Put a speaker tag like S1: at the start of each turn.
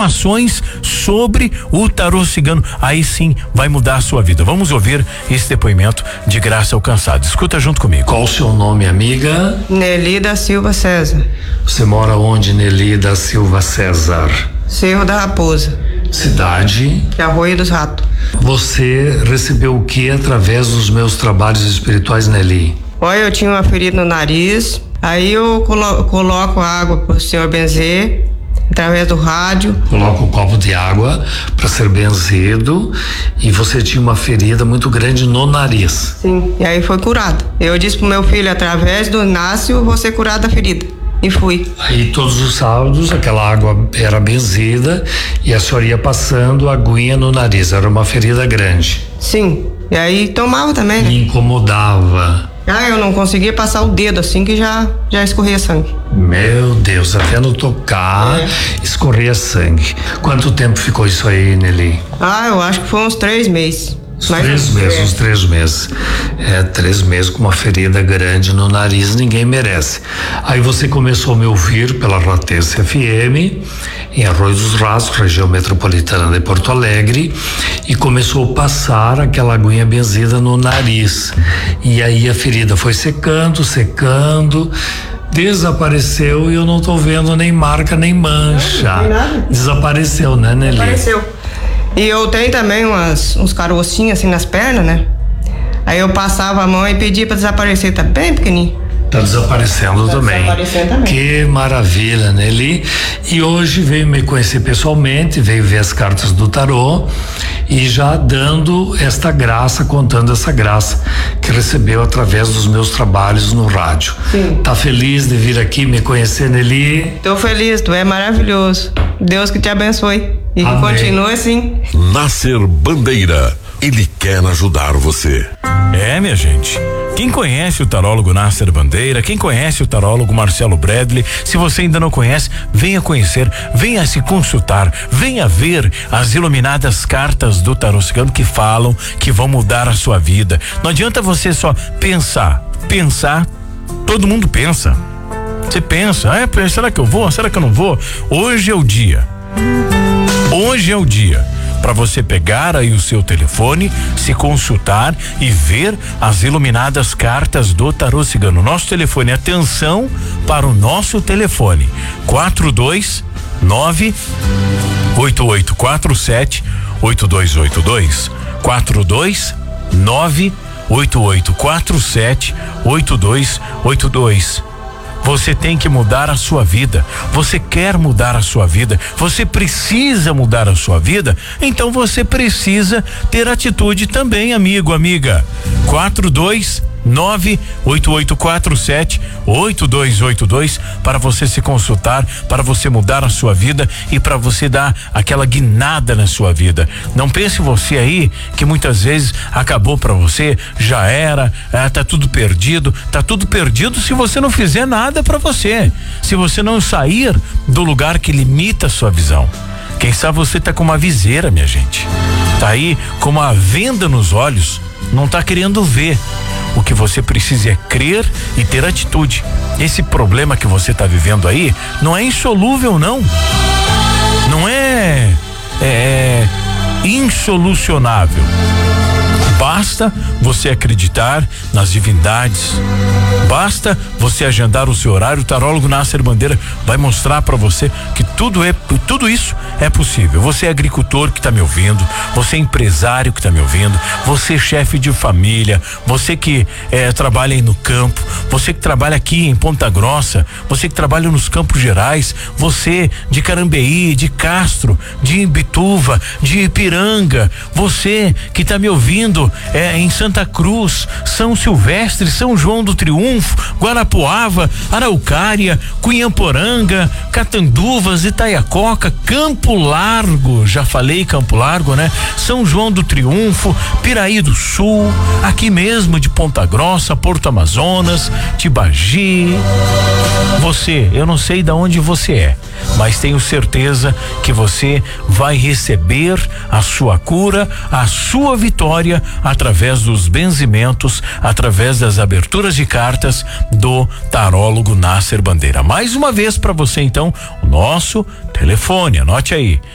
S1: informações sobre o tarô cigano. Aí sim vai mudar a sua vida. Vamos ouvir esse depoimento de Graça Alcançado. Escuta junto comigo.
S2: Qual o seu nome, amiga?
S3: Nelly da Silva César.
S2: Você mora onde, Nelly da Silva César?
S3: Cerro da Raposa.
S2: Cidade?
S3: Arroio dos Ratos.
S2: Você recebeu o que através dos meus trabalhos espirituais, Nelly?
S3: Olha, eu tinha uma ferida no nariz, aí eu coloco água pro senhor benzer, através do rádio.
S2: Coloca um copo de água para ser benzido, e você tinha uma ferida muito grande no nariz.
S3: Sim, e aí foi curado. Eu disse pro meu filho, através do Inácio, vou ser curado da ferida. E fui.
S2: Aí todos os sábados aquela água era benzida e a senhora ia passando a aguinha no nariz, era uma ferida grande.
S3: Sim, e aí tomava também, né?
S2: Me incomodava.
S3: Eu não conseguia passar o dedo assim que já escorria sangue.
S2: Meu Deus, até no tocar escorria sangue. Quanto tempo ficou isso aí, Nelly?
S3: Eu acho que foi uns 3 meses.
S2: Uns 3 meses. 3 meses com uma ferida grande no nariz, ninguém merece. Aí você começou a me ouvir pela Rotense FM, em Arroio dos Ratos, região metropolitana de Porto Alegre, e começou a passar aquela aguinha benzida no nariz. E aí a ferida foi secando, desapareceu, e eu não tô vendo nem marca, nem mancha.
S3: Não tem nada.
S2: Desapareceu, né, Nelly?
S3: Desapareceu. E eu tenho também uns carocinhos assim nas pernas, né? Aí eu passava a mão e pedia pra desaparecer, tá bem pequenininho.
S2: Tá desaparecendo também. Que maravilha, Nelly. E hoje veio me conhecer pessoalmente, veio ver as cartas do tarô e já dando esta graça, contando essa graça que recebeu através dos meus trabalhos no rádio.
S3: Sim.
S2: Tá feliz de vir aqui me conhecer, Nelly?
S3: Tô feliz, tu é maravilhoso. Deus que te abençoe e que continue assim.
S4: Nascer Bandeira, ele quer ajudar você.
S1: Minha gente, quem conhece o tarólogo Nasser Bandeira, quem conhece o tarólogo Marcelo Bradley, se você ainda não conhece, venha conhecer, venha se consultar, venha ver as iluminadas cartas do tarô cigano que falam que vão mudar a sua vida. Não adianta você só pensar, todo mundo pensa. Você pensa, será que eu vou? Será que eu não vou? Hoje é o dia para você pegar aí o seu telefone, se consultar e ver as iluminadas cartas do tarô cigano. Nosso telefone, atenção para o nosso telefone, 429-8847-8282, 429-8847-8282. Você tem que mudar a sua vida. Você quer mudar a sua vida. Você precisa mudar a sua vida. Então você precisa ter atitude também, amigo, amiga. 429-8847-8282 para você se consultar, para você mudar a sua vida e para você dar aquela guinada na sua vida. Não pense você aí que muitas vezes acabou para você, já era, tá tudo perdido. Tá tudo perdido se você não fizer nada para você, se você não sair do lugar que limita a sua visão. Quem sabe você tá com uma viseira, minha gente, tá aí com uma venda nos olhos, não tá querendo ver. O que você precisa é crer e ter atitude. Esse problema que você tá vivendo aí não é insolúvel, não é insolucionável. Basta você acreditar nas divindades, basta você agendar o seu horário. O tarólogo Nasser Bandeira vai mostrar para você que tudo isso é possível. Você é agricultor que tá me ouvindo, você é empresário que tá me ouvindo, você é chefe de família, você que trabalha aí no campo, você que trabalha aqui em Ponta Grossa, você que trabalha nos Campos Gerais, você de Carambeí, de Castro, de Imbituva, de Ipiranga, você que tá me ouvindo em Santa Cruz, São Silvestre, São João do Triunfo, Guarapuava, Araucária, Cunhamporanga, Catanduvas, Itaiacoca, Campo Largo, já falei Campo Largo, né? São João do Triunfo, Piraí do Sul, aqui mesmo de Ponta Grossa, Porto Amazonas, Tibagi. Você, eu não sei de onde você é, mas tenho certeza que você vai receber a sua cura, a sua vitória através dos benzimentos, através das aberturas de cartas do tarólogo Nasser Bandeira. Mais uma vez para você então, o nosso telefone, anote aí,